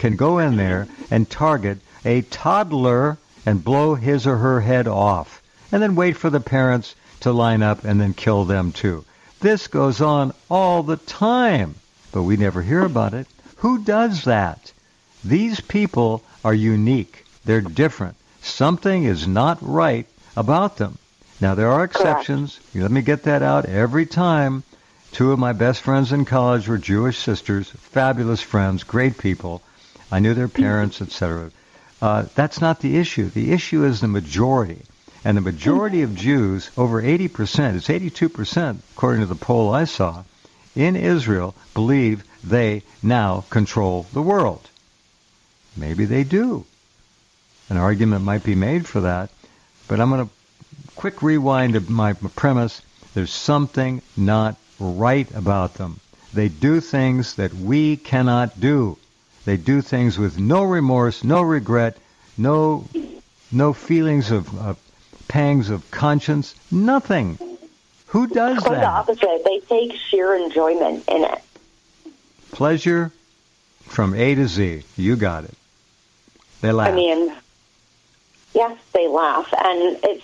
can go in there and target a toddler and blow his or her head off, and then wait for the parents to line up and then kill them too. This goes on all the time, but we never hear about it. Who does that? These people are unique. They're different. Something is not right about them. Now, there are exceptions. Let me get that out every time. Two of my best friends in college were Jewish sisters, fabulous friends, great people. I knew their parents, etc. That's not the issue. The issue is the majority. And the majority of Jews, over 80%, it's 82%, according to the poll I saw, in Israel, believe they now control the world. Maybe they do. An argument might be made for that. But I'm going to quick rewind to my premise. There's something not right about them. They do things that we cannot do. They do things with no remorse, no regret, no feelings of pangs of conscience, nothing. Who does Quite that? the opposite. They take sheer enjoyment in it. Pleasure from A to Z. You got it. They laugh. I mean, yes, they laugh, and it's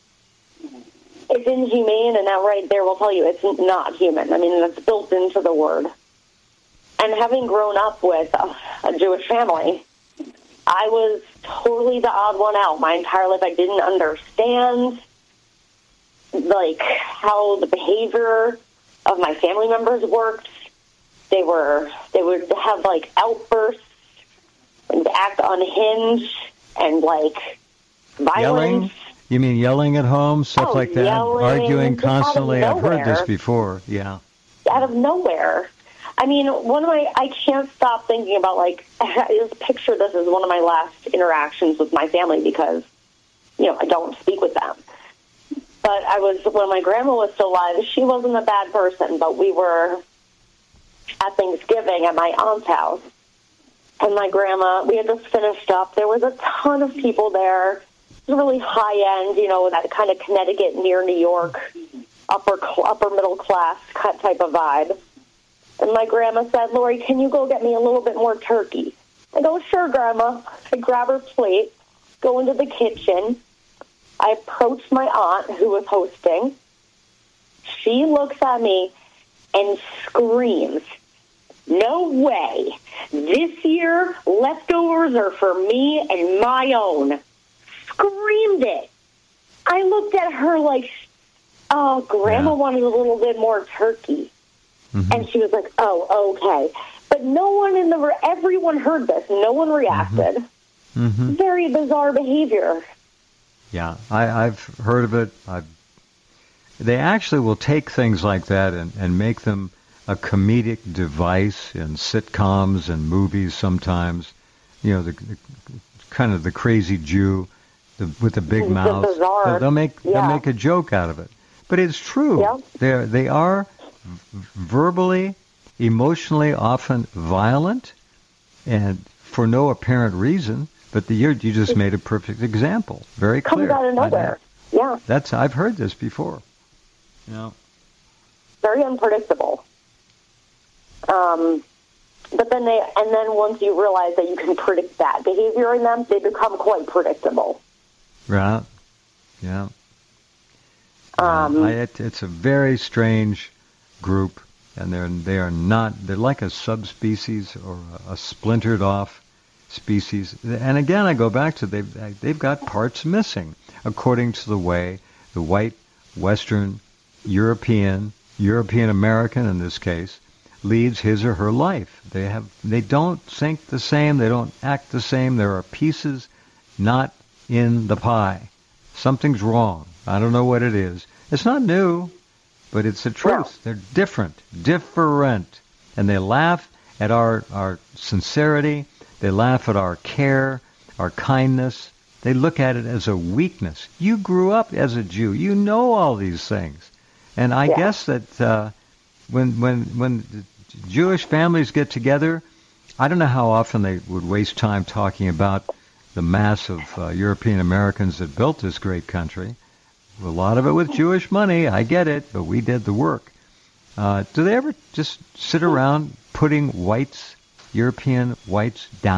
inhumane, and that right there will tell you it's not human. I mean, that's built into the word. And having grown up with a Jewish family, I was totally the odd one out my entire life. I didn't understand, like, how the behavior of my family members worked. They would have, like, outbursts and act unhinged and, like, violence. Yelling? You mean yelling at home, stuff like that? Yelling, arguing constantly? I've heard this nowhere. before, yeah. Out of nowhere. I mean, I can't stop thinking about, like, I just picture this as one of my last interactions with my family because, I don't speak with them. But when my grandma was still alive, she wasn't a bad person, but we were at Thanksgiving at my aunt's house. And my grandma, we had just finished up. There was a ton of people there. It was really high-end, that kind of Connecticut near New York, upper middle class type of vibe. And my grandma said, "Lori, can you go get me a little bit more turkey?" I go, "Sure, Grandma." I grab her plate, go into the kitchen. I approach my aunt who was hosting. She looks at me and screams, "No way. This year, leftovers are for me and my own." Screamed it. I looked at her like, "Oh, Grandma wanted a little bit more turkey." Mm-hmm. And she was like, "Oh, okay." But everyone heard this. No one reacted. Mm-hmm. Very bizarre behavior. Yeah, I've heard of it. They actually will take things like that and make them a comedic device in sitcoms and movies sometimes. The kind of the crazy Jew with the big mouth. They'll make a joke out of it. But it's true. Yeah. They are verbally, emotionally often violent, and for no apparent reason. But you just made a perfect example. Very clear. Comes out of nowhere. Yeah. I've heard this before. Very unpredictable. But then once you realize that you can predict that behavior in them, they become quite predictable. Right. Yeah. It's a very strange group, and they're like a subspecies or a splintered off species. And again, I go back to they've got parts missing, according to the way the white Western European American in this case leads his or her life. They don't think the same, they don't act the same. There are pieces not in the pie. Something's wrong. I don't know what it is. It's not new, but it's the truth. They're different, and they laugh at our sincerity. They laugh at our care, our kindness. They look at it as a weakness. You grew up as a Jew. You know all these things. And I guess that when Jewish families get together, I don't know how often they would waste time talking about the mass of European Americans that built this great country. A lot of it with Jewish money. I get it, but we did the work. Do they ever just sit around putting European whites down?